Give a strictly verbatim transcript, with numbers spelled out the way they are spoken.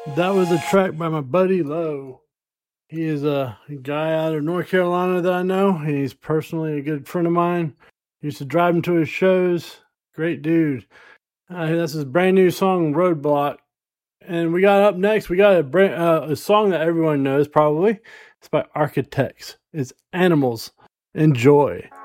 That was a track by my buddy Low. He is a guy out of North Carolina that I know. He's personally a good friend of mine. Used to drive him to his shows. Great dude. Uh, that's his brand new song, Roadblock. And we got up next, we got a, brand, uh, a song that everyone knows probably. It's by Architects. It's Animals. Enjoy.